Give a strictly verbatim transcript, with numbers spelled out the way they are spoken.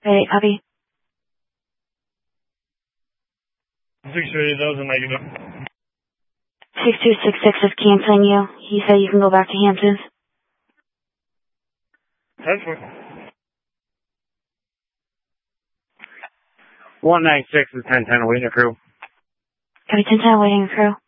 Hey, copy. six two eight thousand negative. six two six six is canceling you. He said you can go back to Hamptons. That's fine. one nine six is ten ten awaiting crew. Copy ten ten, waiting crew.